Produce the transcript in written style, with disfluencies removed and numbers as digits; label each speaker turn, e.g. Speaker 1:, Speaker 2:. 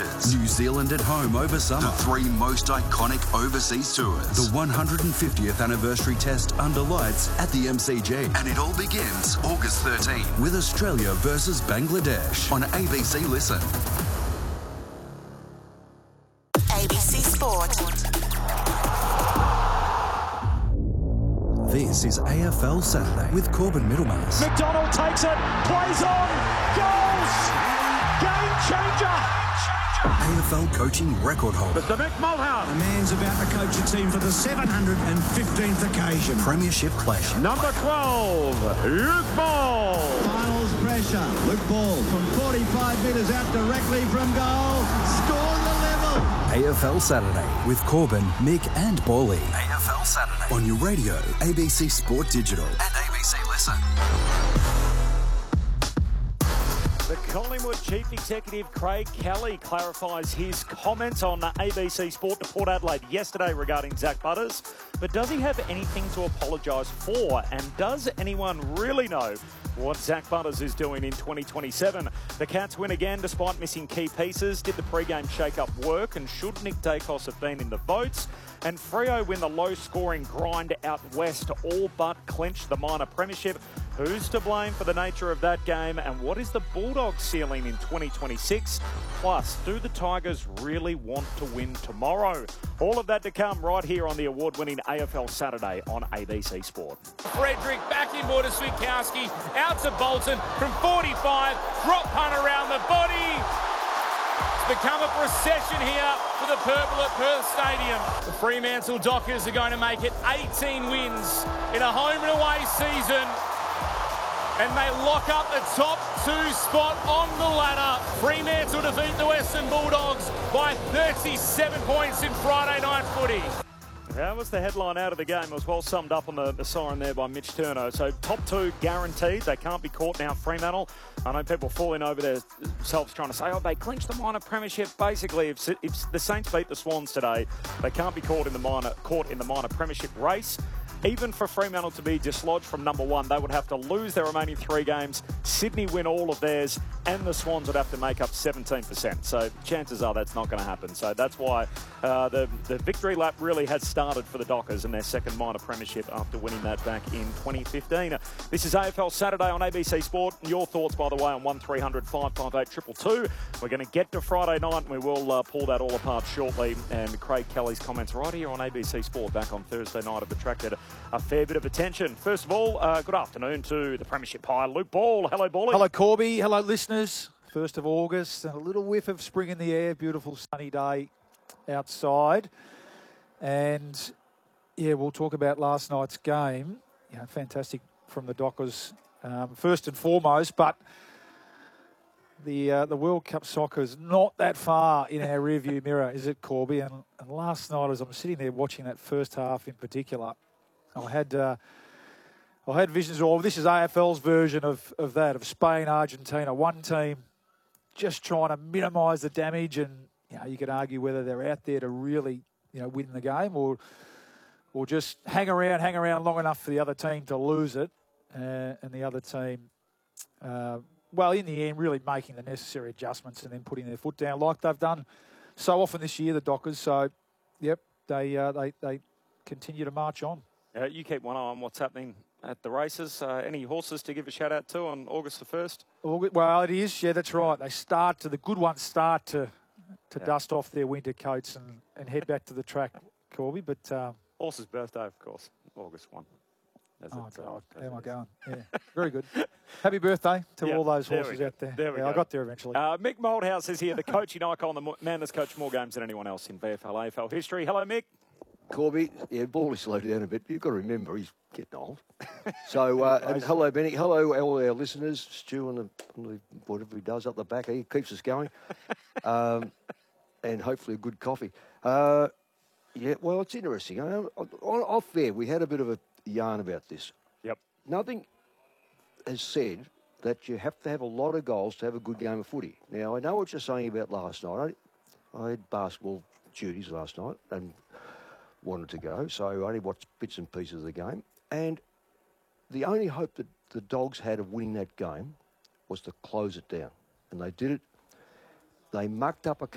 Speaker 1: matches. New Zealand at home over summer. The 3 most iconic overseas tours. The 150th anniversary test under lights at the MCG. And it all begins August 13 with Australia versus Bangladesh on ABC Listen.
Speaker 2: ABC Sport.
Speaker 1: This is AFL Saturday with Corbin Middlemass.
Speaker 3: McDonald takes it, plays on, goals! Game changer!
Speaker 1: AFL coaching record holder.
Speaker 3: Mr. Mick Mulhouse.
Speaker 4: The man's about to coach a team for the 715th occasion.
Speaker 1: Premiership player.
Speaker 3: Number 12, Luke Ball.
Speaker 4: Finals pressure. Luke Ball from 45 metres out directly from goal. Score the level.
Speaker 1: AFL Saturday with Corbin, Mick and Paulie. AFL Saturday. On your radio, ABC Sport Digital and ABC Listen.
Speaker 3: The Collingwood Chief Executive Craig Kelly clarifies his comments on ABC Sport to Port Adelaide yesterday regarding Zach Butters. But does he have anything to apologise for? And does anyone really know what Zach Butters is doing in 2027? The Cats win again despite missing key pieces. Did the pre-game shake-up work? And should Nick Dacos have been in the votes? And Freo win the low-scoring grind out west, all but clinch the minor premiership. Who's to blame for the nature of that game? And what is the Bulldogs ceiling in 2026? Plus, do the Tigers really want to win tomorrow? All of that to come right here on the award-winning AFL Saturday on ABC Sport.
Speaker 5: Frederick back inboard to Switkowski, out to Bolton from 45, drop punt around the body. It's become a procession here for the Purple at Perth Stadium. The Fremantle Dockers are going to make it 18 wins in a home and away season. And they lock up the top 2 spot on the ladder. Fremantle defeat the Western Bulldogs by 37 points in Friday night footy.
Speaker 3: That was the headline out of the game. It was well summed up on the siren there by Mitch Turner. So top 2 guaranteed. They can't be caught now, Fremantle. I know people falling over themselves trying to say, oh, they clinched the minor premiership. Basically, if the Saints beat the Swans today, they can't be caught in the minor premiership race. Even for Fremantle to be dislodged from number 1, they would have to lose their remaining 3 games, Sydney win all of theirs, and the Swans would have to make up 17%. So chances are that's not going to happen. So that's why the victory lap really has started for the Dockers in their second minor premiership after winning that back in 2015. This is AFL Saturday on ABC Sport. Your thoughts, by the way, on 1300 558 222. We're going to get to Friday night, and we will pull that all apart shortly. And Craig Kelly's comments right here on ABC Sport back on Thursday night have attracted a fair bit of attention. First of all, good afternoon to the Premiership High, Luke Ball. Hello, Ballie.
Speaker 6: Hello, Corby. Hello, listeners. 1st of August, and a little whiff of spring in the air. Beautiful sunny day outside. And, yeah, we'll talk about last night's game. Yeah, fantastic from the Dockers, first and foremost. But the World Cup soccer is not that far in our rearview mirror, is it, Corby? And last night, as I'm sitting there watching that first half in particular, I had visions of, this is AFL's version of that, of Spain, Argentina, one team just trying to minimise the damage, and you could argue whether they're out there to really win the game or just hang around long enough for the other team to lose it, and the other team, in the end, really making the necessary adjustments and then putting their foot down like they've done so often this year, the Dockers. So, yep, they continue to march on.
Speaker 3: You keep one eye on what's happening at the races. Any horses to give a shout out to on August the 1st?
Speaker 6: Well, it is. Yeah, that's right. The good ones start to dust off their winter coats and head back to the track, Corby. But
Speaker 3: horse's birthday, of course, August 1.
Speaker 6: God, how am I going? Yeah, very good. Happy birthday to all those horses out there.
Speaker 3: There we go.
Speaker 6: I got there eventually.
Speaker 3: Mick Moldhouse is here, the coaching icon, the man that's coached more games than anyone else in VFL AFL history. Hello, Mick.
Speaker 7: Corby, Ball is slowed down a bit. You've got to remember he's getting old. So, and hello, Benny. Hello, all our listeners. Stu and whatever he does up the back, he keeps us going. And hopefully a good coffee. Well, it's interesting. Off there, we had a bit of a yarn about this.
Speaker 3: Yep.
Speaker 7: Nothing has said that you have to have a lot of goals to have a good game of footy. Now, I know what you're saying about last night. I had basketball duties last night and wanted to go, so I only watched bits and pieces of the game. And the only hope that the Dogs had of winning that game was to close it down. And they did it. They mucked up a